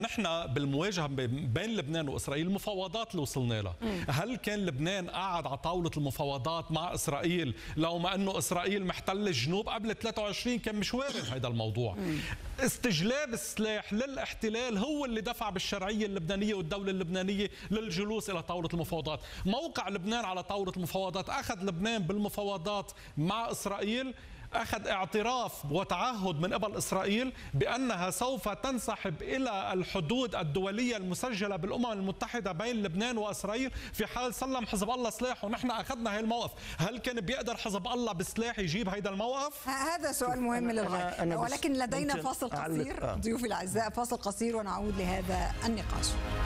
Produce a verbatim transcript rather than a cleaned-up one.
نحن بالمواجهه بين لبنان واسرائيل المفاوضات اللي وصلنا لها، هل كان لبنان قاعد على طاوله المفاوضات مع اسرائيل لو ما انه اسرائيل محتله الجنوب قبل ثلاثة وعشرين؟ كان مش وارد هذا الموضوع. استجلاب السلاح للاحتلال هو اللي دفع بالشرعيه اللبنانيه والدوله اللبنانيه للجلوس الى طاوله المفاوضات. موقع لبنان على طاوله المفاوضات، اخذ لبنان بالمفاوضات مع اسرائيل، أخذ اعتراف وتعهد من قبل إسرائيل بأنها سوف تنسحب إلى الحدود الدولية المسجلة بالأمم المتحدة بين لبنان وإسرائيل في حال سلم حزب الله سلاح، ونحن أخذنا هاي الموقف. هل كان بيقدر حزب الله بسلاح يجيب هيدا الموقف؟ هذا سؤال مهم للغاية، ولكن لدينا فاصل قصير ضيوفي الأعزاء، فاصل قصير ونعود لهذا النقاش.